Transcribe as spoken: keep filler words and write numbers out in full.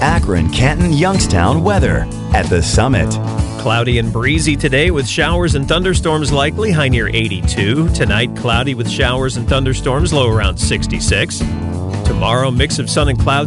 Akron, Canton, Youngstown weather at the Summit. Cloudy and breezy today with showers and thunderstorms likely, high near eighty-two. Tonight, cloudy with showers and thunderstorms, low around sixty-six. Tomorrow, mix of sun and clouds.